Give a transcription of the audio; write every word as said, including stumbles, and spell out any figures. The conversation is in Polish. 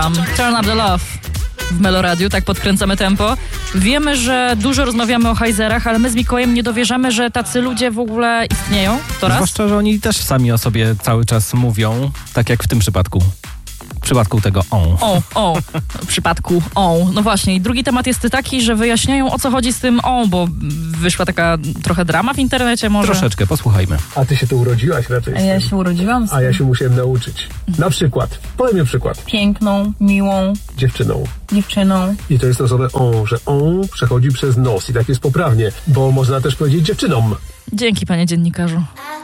Turn up the love w Meloradiu, tak podkręcamy tempo. Wiemy, że dużo rozmawiamy o hajzerach, ale my z Mikołajem nie dowierzamy, że tacy ludzie w ogóle istnieją. To raz. Zwłaszcza, że oni też sami o sobie cały czas mówią, tak jak w tym przypadku. W przypadku tego on. O, o, w przypadku on. No właśnie, i drugi temat jest taki, że wyjaśniają, o co chodzi z tym on, bo wyszła taka trochę drama w internecie może. Troszeczkę, posłuchajmy. A ty się tu urodziłaś raczej. A ja się urodziłam z A ja się musiałem nauczyć. Na przykład, podaj mi przykład. piękną, miłą Dziewczyną. dziewczyną. I to jest to słowo on, że on przechodzi przez nos i tak jest poprawnie, bo można też powiedzieć dziewczynom. Dzięki, panie dziennikarzu.